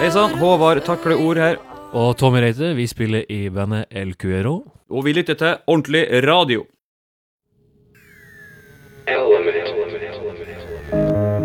Hei sann, Håvard takler ord her. Og Tommy Reite, vi spiller i bandet El Cuero. Og vi lytter til ordentlig radio.